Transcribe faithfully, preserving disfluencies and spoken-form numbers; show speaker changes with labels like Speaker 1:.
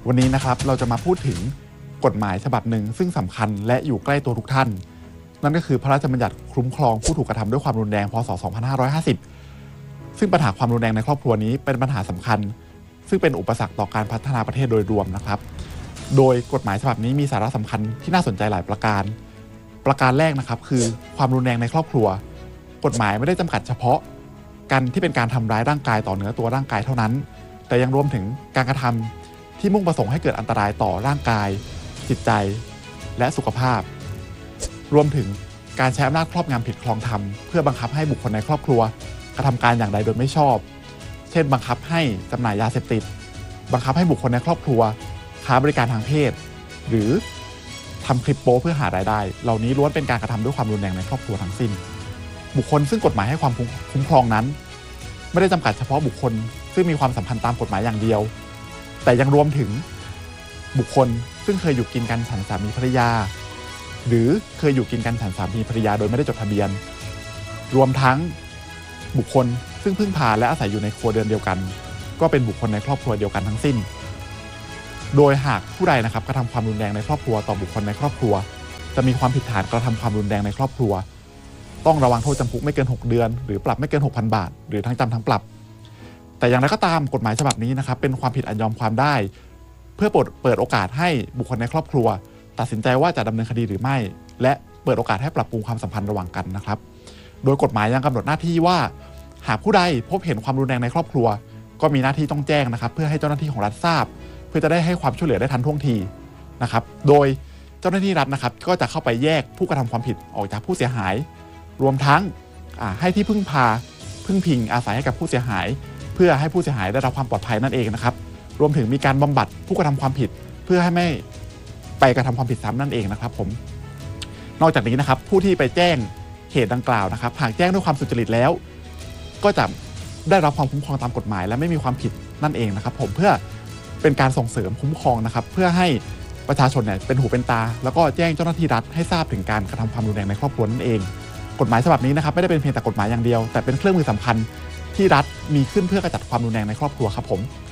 Speaker 1: วันนี้นะครับเราจะมาพูดถึงกฎหมายฉบับหนึ่งซึ่งสำคัญและอยู่ใกล้ตัวทุกท่านนั่นก็คือพระราชบัญญัติคุ้มครองผู้ถูกกระทำด้วยความรุนแรงพ.ศ. สองพันห้าร้อยห้าสิบซึ่งปัญหาความรุนแรงในครอบครัวนี้เป็นปัญหาสำคัญซึ่งเป็นอุปสรรคต่อการพัฒนาประเทศโดยรวมนะครับโดยกฎหมายฉบับนี้มีสาระสำคัญที่น่าสนใจหลายประการประการแรกนะครับคือความรุนแรงในครอบครัวกฎหมายไม่ได้จำกัดเฉพาะการที่เป็นการทำร้ายร่างกายต่อเนื้อตัวร่างกายเท่านั้นแต่ยังรวมถึงการกระทำที่มุ่งประสงค์ให้เกิดอันตรายต่อร่างกายจิตใจและสุขภาพรวมถึงการใช้อำนาจครอบงำผิดครองธรรมเพื่อบังคับให้บุคคลในครอบครัวกระทำการอย่างใดโดยไม่ชอบเช่นบังคับให้จำหน่ายยาเสพติดบังคับให้บุคคลในครอบครัวค้าบริการทางเพศหรือทำคลิปโป๊เพื่อหารายได้เหล่านี้ล้วนเป็นการกระทำด้วยความรุนแรงในครอบครัวทั้งสิ้นบุคคลซึ่งกฎหมายให้ความคุ้มครองนั้นไม่ได้จำกัดเฉพาะบุคคลซึ่งมีความสัมพันธ์ตามกฎหมายอย่างเดียวแต่ยังรวมถึงบุคคลซึ่งเคยอยู่กินกันฉันสามีภรรยาหรือเคยอยู่กินกันฉันสามีภรรยาโดยไม่ได้จดทะเบียนรวมทั้งบุคคลซึ่งพึ่งพาและอาศัยอยู่ในครัวเรือนเดียวกันก็เป็นบุคคลในครอบครัวเดียวกันทั้งสิ้นโดยหากผู้ใดนะครับกระทำความรุนแรงในครอบครัวต่อบุคคลในครอบครัวจะมีความผิดฐานกระทำความรุนแรงในครอบครัวต้องระวังโทษจำคุกไม่เกินหกเดือนหรือปรับไม่เกิน หกพัน บาทหรือทั้งจำทั้งปรับแต่อย่างไรก็ตามกฎหมายฉบับนี้นะครับเป็นความผิดอันยอมความได้เพื่อเปิดโอกาสให้บุคคลในครอบครัวตัดสินใจว่าจะดำเนินคดีหรือไม่และเปิดโอกาสให้ปรับปรุงความสัมพันธ์ระหว่างกันนะครับโดยกฎหมายยังกำหนดหน้าที่ว่าหากผู้ใดพบเห็นความรุนแรงในครอบครัวก็มีหน้าที่ต้องแจ้งนะครับเพื่อให้เจ้าหน้าที่ของรัฐทราบเพื่อจะได้ให้ความช่วยเหลือได้ทันท่วงทีนะครับโดยเจ้าหน้าที่รัฐนะครับก็จะเข้าไปแยกผู้กระทำความผิดออกจากผู้เสียหายรวมทั้งให้ที่พึ่งพาพึ่งพิงอาศัยให้กับผู้เสียหายเพื่อให้ผู้เสียหายได้รับความปลอดภัยนั่นเองนะครับรวมถึงมีการบำบัดผู้กระทำความผิดเพื่อให้ไม่ไปกระทำความผิดซ้ำนั่นเองนะครับผมนอกจากนี้นะครับผู้ที่ไปแจ้งเหตุดังกล่าวนะครับหากแจ้งด้วยความสุจริตแล้วก็จะได้รับความคุ้มครองตามกฎหมายและไม่มีความผิดนั่นเองนะครับผมเพื่อเป็นการส่งเสริมคุ้มครองนะครับเพื่อให้ประชาชนเนี่ยเป็นหูเป็นตาแล้วก็แจ้งเจ้าหน้าที่รัฐให้ทราบถึงการกระทำความรุนแรงในครอบครัวนั่นเองกฎหมายฉบับนี้นะครับไม่ได้เป็นเพียงแต่กฎหมายอย่างเดียวแต่เป็นเครื่องมือสำคัญที่รัฐมีขึ้นเพื่อกระจัดความรุนแรงในครอบครัวครับผม